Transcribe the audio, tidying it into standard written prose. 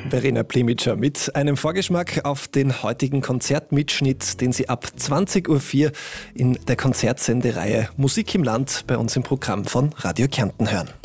Verena Plimitscher mit einem Vorgeschmack auf den heutigen Konzertmitschnitt, den Sie ab 20.04 Uhr in der Konzertsendereihe Musik im Land bei uns im Programm von Radio Kärnten hören.